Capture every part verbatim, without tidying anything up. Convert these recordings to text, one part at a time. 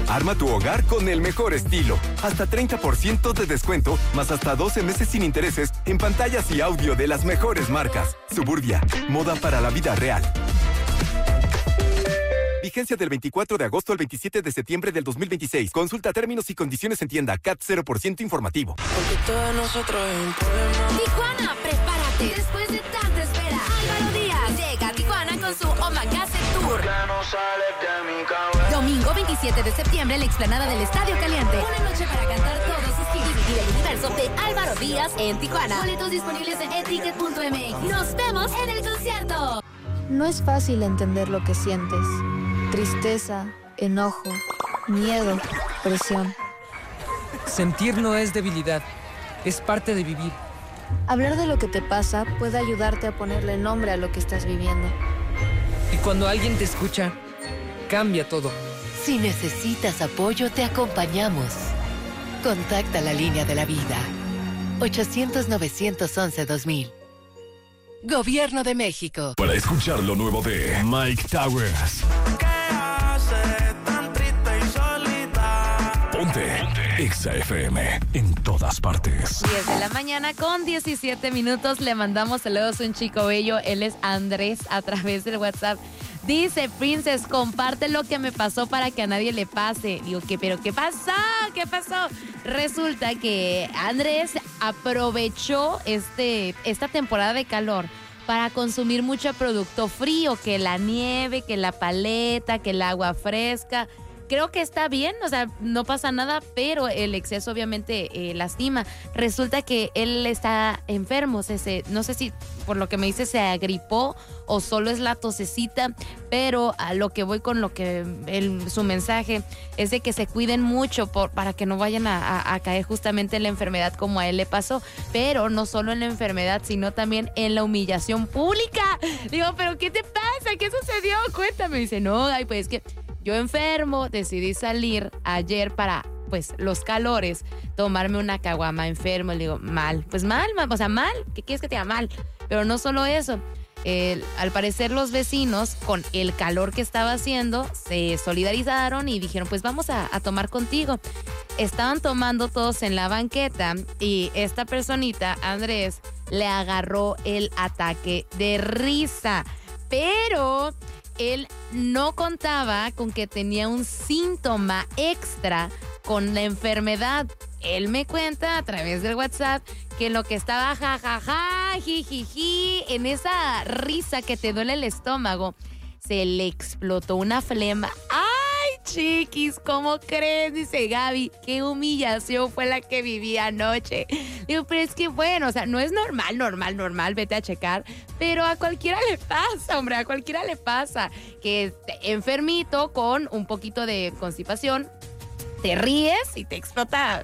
Arma tu hogar con el mejor estilo. Hasta treinta por ciento de descuento, más hasta doce meses sin intereses en pantallas y audio de las mejores marcas. Suburbia, moda para la vida real. Vigencia del veinticuatro de agosto al veintisiete de septiembre del dos mil veintiséis. Consulta términos y condiciones en tienda. C A T cero por ciento informativo. Porque todos nosotros es un poema. Tijuana, prepárate. Después de tanta espera, Álvaro Díaz llega a Tijuana con su Omakase Tour. No sales de mi cabeza. Domingo veintisiete de septiembre en la explanada del Estadio Caliente. Una noche para cantar todos sus hits y el universo de Álvaro Díaz en Tijuana. Boletos disponibles en eticket punto m x. Nos vemos en el concierto. No es fácil entender lo que sientes. Tristeza, enojo, miedo, presión. Sentir no es debilidad, es parte de vivir. Hablar de lo que te pasa puede ayudarte a ponerle nombre a lo que estás viviendo. Y cuando alguien te escucha, cambia todo. Si necesitas apoyo, te acompañamos. Contacta la línea de la vida. ochocientos, novecientos once, dos mil. Gobierno de México. Para escuchar lo nuevo de Mike Towers. Ponte, Ponte. Exa F M en todas partes. diez de la mañana con diecisiete minutos. Le mandamos saludos a un chico bello. Él es Andrés a través del WhatsApp. Dice, Princess, comparte lo que me pasó para que a nadie le pase. Digo, ¿qué? ¿Pero qué pasó? ¿Qué pasó? Resulta que Andrés aprovechó este, esta temporada de calor para consumir mucho producto frío, que la nieve, que la paleta, que el agua fresca. Creo que está bien, o sea, no pasa nada, pero el exceso obviamente eh, lastima. Resulta que él está enfermo, se, se, no sé si por lo que me dice se agripó o solo es la tosecita, pero a lo que voy con lo que él, su mensaje es de que se cuiden mucho por, para que no vayan a, a, a caer justamente en la enfermedad como a él le pasó, pero no solo en la enfermedad, sino también en la humillación pública. Digo, ¿pero qué te pasa? ¿Qué sucedió? Cuéntame. Dice, no, ay, pues es que yo enfermo, decidí salir ayer para, pues, los calores, tomarme una caguama enfermo. Le digo, mal, pues mal, mal, o sea, mal, ¿qué quieres que te diga mal? Pero no solo eso, eh, al parecer los vecinos, con el calor que estaba haciendo, se solidarizaron y dijeron, pues vamos a, a tomar contigo. Estaban tomando todos en la banqueta y esta personita, Andrés, le agarró el ataque de risa, pero él no contaba con que tenía un síntoma extra con la enfermedad. Él me cuenta a través del WhatsApp que lo que estaba jajaja, jijiji, en esa risa que te duele el estómago, se le explotó una flema. ¡Ay, chiquis! ¿Cómo crees? Dice Gaby, qué humillación fue la que viví anoche. Digo, pero es que bueno, o sea, no es normal, normal, normal, vete a checar, pero a cualquiera le pasa, hombre, a cualquiera le pasa que enfermito con un poquito de constipación, te ríes y te explota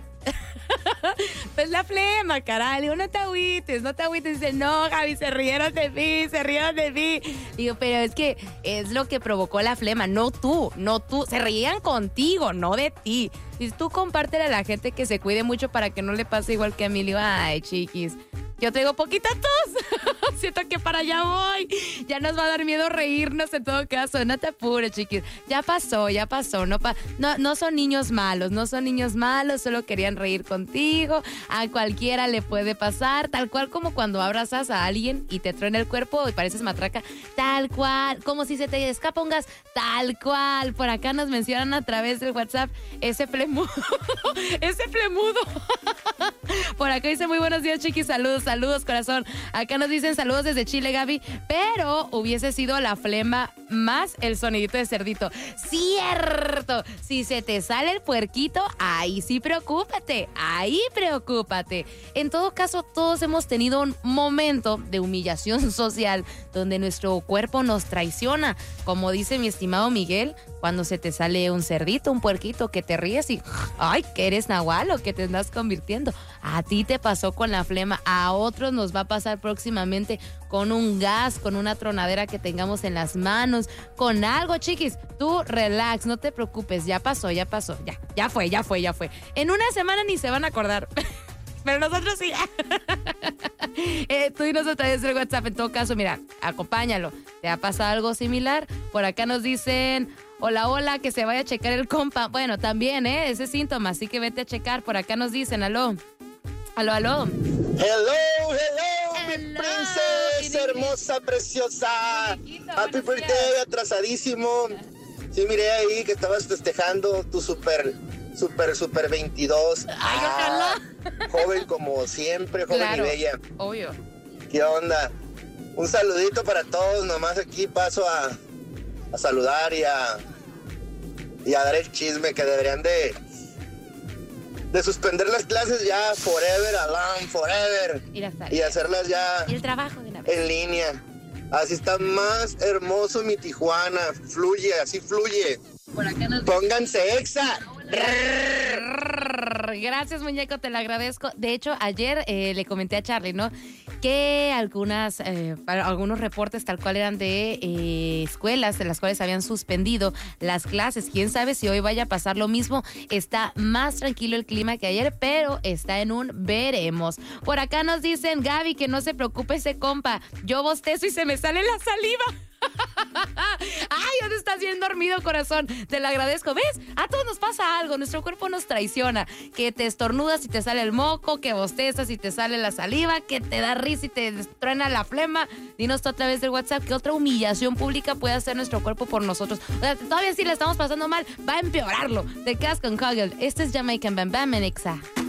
pues la flema, caray. Digo, no te agüites, no te agüites. Dice, no, Javi, se rieron de mí, se rieron de mí. Digo, pero es que es lo que provocó la flema, no tú, no tú. Se reían contigo, no de ti. Dices, tú compártele a la gente que se cuide mucho para que no le pase igual que a mí. Le digo, ay, chiquis, yo traigo poquita tos. Siento que para allá voy. Ya nos va a dar miedo reírnos en todo caso. No te apures, chiquis. Ya pasó, ya pasó. No, pa- no, no son niños malos, no son niños malos. Solo querían reír contigo. A cualquiera le puede pasar. Tal cual como cuando abrazas a alguien y te truena el cuerpo y pareces matraca. Tal cual. Como si se te escapa un gas. Tal cual. Por acá nos mencionan a través del WhatsApp ese flemudo. ese flemudo. Por acá dice, muy buenos días, chiquis. Saludos, saludos, corazón. Acá nos dicen saludos desde Chile, Gaby. Pero hubiese sido la flema más el sonidito de cerdito. ¡Cierto! Si se te sale el puerquito, ahí sí preocúpate. Ahí preocúpate. En todo caso, todos hemos tenido un momento de humillación social donde nuestro cuerpo nos traiciona. Como dice mi estimado Miguel, cuando se te sale un cerdito, un puerquito, que te ríes y ¡ay, que eres nahual o que te estás convirtiendo! A ti te pasó con la flema, a otros nos va a pasar próximamente con un gas, con una tronadera que tengamos en las manos, con algo, chiquis. Tú relax, no te preocupes, ya pasó, ya pasó, ya, ya fue, ya fue, ya fue. En una semana ni se van a acordar. Pero nosotros sí. eh, tú y nosotros a través del WhatsApp. En todo caso, mira, acompáñalo. ¿Te ha pasado algo similar? Por acá nos dicen, hola, hola, que se vaya a checar el compa. Bueno, también, ¿eh? Ese síntoma, así que vete a checar. Por acá nos dicen, aló. Aló, aló. Hello, hello, Hello, mi princesa hermosa, preciosa. Happy birthday, atrasadísimo. Sí, miré ahí que estabas festejando tu super, super, super veintidós. Ay, ojalá. Ah, joven como siempre, joven Claro, y bella. obvio. ¿Qué onda? Un saludito para todos, nomás aquí paso a, a saludar y a, y a dar el chisme que deberían de... de suspender las clases ya forever, alone, forever. Y, las tareas. Y hacerlas ya Y el trabajo de una vez. en línea. Así está más hermoso mi Tijuana. Fluye, así fluye. Por acá nos... Pónganse exa. Gracias, muñeco, te lo agradezco. De hecho, ayer eh, le comenté a Charlie, ¿no? Que algunas, eh, algunos reportes tal cual eran de eh, escuelas de las cuales habían suspendido las clases. Quién sabe si hoy vaya a pasar lo mismo. Está más tranquilo el clima que ayer, pero está en un veremos. Por acá nos dicen, Gaby, que no se preocupe ese compa. Yo bostezo y se me sale la saliva. Ay, ¿dónde estás bien dormido, corazón? Te lo agradezco. ¿Ves? A todos nos pasa algo. Nuestro cuerpo nos traiciona. Que te estornudas y te sale el moco, que bostezas y te sale la saliva, que te da risa y te truena la flema. Dinos tú a través del WhatsApp qué otra humillación pública puede hacer nuestro cuerpo por nosotros. O sea, todavía si la estamos pasando mal, va a empeorarlo. Te quedas con Kogel. Este es Jamaican Bam Bam en Exa.